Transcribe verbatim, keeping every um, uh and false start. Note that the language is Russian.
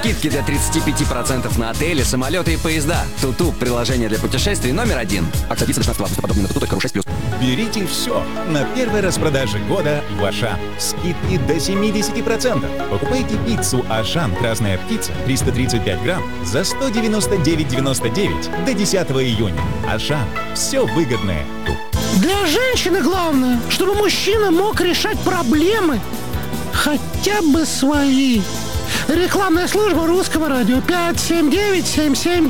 Скидки до тридцати пяти процентов на отели, самолеты и поезда. Туту – приложение для путешествий номер один. Акция длится шестнадцатого августа. Подробнее на tutu точка ru шесть плюс. Берите все на первой распродаже года в Ашан. Скидки до семидесяти процентов. Покупайте пиццу Ашан «Красная птица» триста тридцать пять грамм за сто девяносто девять девяносто девять до десятого июня. Ашан. Все выгодное тут. Для женщины главное, чтобы мужчина мог решать проблемы, хотя бы свои. Рекламная служба Русского радио пять семь девять семь семь